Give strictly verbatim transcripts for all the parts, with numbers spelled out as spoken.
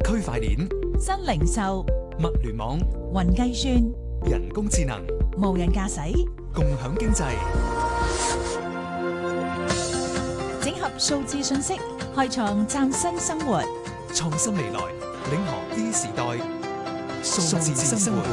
區塊鏈、 新零售、 物聯網、 雲計算、 人工智能、 無人駕駛、 共享經濟， 整合數字信息，開創嶄新生活， 創新未來，領航 A 時代，數字生活。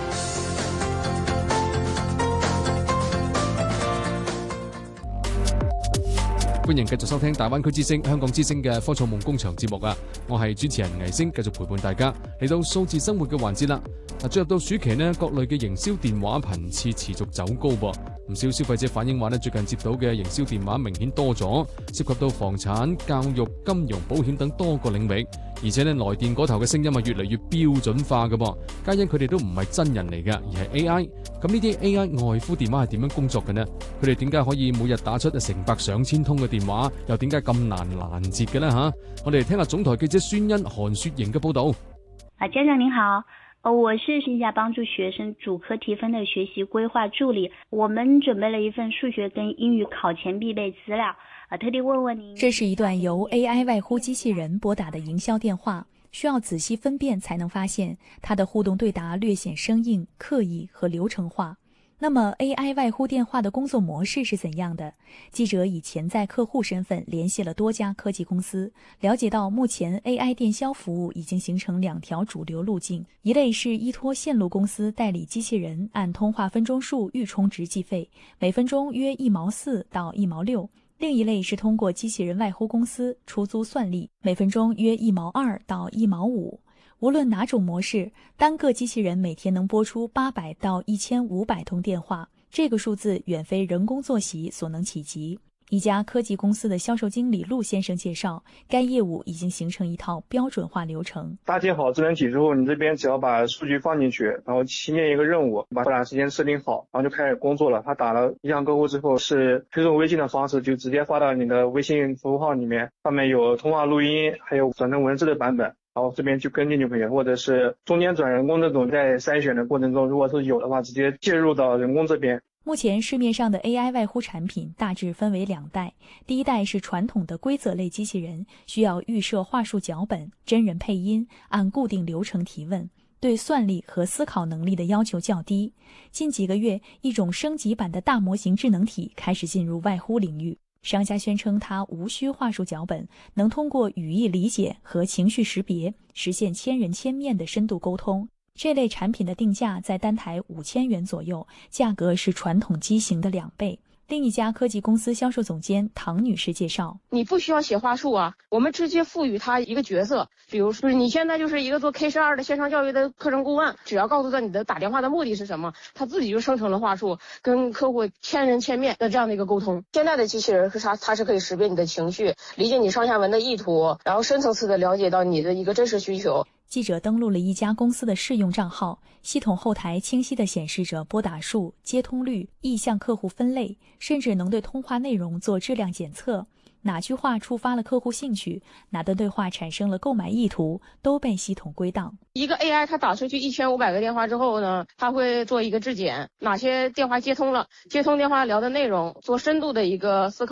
歡迎繼續收聽大灣區之聲、香港之聲嘅科創夢工場節目啊！我係主持人倪星，繼續陪伴大家嚟到數字生活嘅環節啦。嗱，進入到暑期呢，各類嘅營銷電話頻次持續走高噃，唔少消費者反映話呢，最近接到嘅營銷電話明顯多咗，涉及到房產、教育、金融、保險等多個領域，而且呢，來電嗰頭嘅聲音啊越嚟越標準化嘅噃，皆因佢哋都唔係真人嚟嘅，而係 A I。咁呢啲 A I 外呼電話係點樣工作嘅呢？佢哋點解可以每日打出成百上千通嘅電話，又點解咁難攔截嘅呢？吓，我哋聽下總台記者孫欣、韓雪瑩嘅報道。 啊，家長您好。呃，我是一家幫助學生主科提分的學習規劃助理。我們準備了一份數學跟英語考前必備資料，啊，特地問問您。 這是一段由 A I 外呼機器人撥打的營銷電話，需要仔細分辨才能發現它的互動對答略顯生硬、刻意和流程化。那麼 A I 外呼電話的工作模式是怎樣的？記者以潛在客戶身份聯繫了多家科技公司，了解到目前 A I 電銷服務已經形成兩條主流路徑，一類是依託線路公司代理機器人按通話分鐘數預充值計費，每分鐘約一毛四到一毛六；另一類是通過機器人外呼公司出租算力，每分鐘約一毛二到一毛五。無論哪種模式，單個機器人每天能撥出八百到一千五百通電話，這個數字遠非人工作息所能企及。一家科技公司的銷售經理陸先生介紹，該業務已經形成一套標準化流程。 搭建好智能體之後，你這邊只要把數據放進去，然後新建一個任務，把撥打時間設定好，然後就開始工作了。他打了一項客戶之後，是推送微信的方式，就直接發到你的微信服務號裡面，上面有通話錄音，還有轉成文字的版本。然後這邊就跟進就可以，或者是中間轉人工這種，在篩選的過程中，如果是有的話，直接介入到人工這邊。 目前市面上的 A I 外呼產品大致分為兩代，第一代是傳統的規則類機器人，需要預設話術腳本，真人配音，按固定流程提問，對算力和思考能力的要求較低。近幾個月，一種升級版的大模型智能體開始進入外呼領域。商家宣稱它無需話術腳本，能通過語義理解和情緒識別，實現千人千面的深度溝通。這類產品的定價在單台五千元左右，價格是傳統機型的兩倍。另一家科技公司銷售總監唐女士介紹， 你不需要寫話術啊，我們直接賦予他一個角色，比如說你現在就是一個做 K 十二 的線上教育的課程顧問，只要告訴他你的打電話的目的是什麼，他自己就生成了話術，跟客戶千人千面的這樣的一個溝通。現在的機器人是啥？它是可以識別你的情緒，理解你上下文的意圖，然後深層次的了解到你的一個真實需求。 記者登錄了一家公司的試用賬號，系統後台清晰地顯示着撥打數、接通率、意向客戶分類，甚至能對通話內容做質量檢測。哪句話觸發了客戶興趣，哪段對話產生了購買意圖，都被系統歸檔。 一個 A I 它打出去一千五百個電話之後呢，它會做一個質檢，哪些電話接通了，接通電話聊的內容，做深度的一個思考。